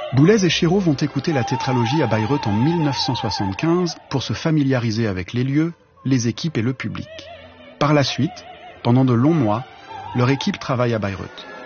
Boulez et Chéreau vont écouter la tétralogie à Bayreuth en 1975 pour se familiariser avec les lieux, les équipes et le public. Par la suite, pendant de longs mois, leur équipe travaille à Bayreuth.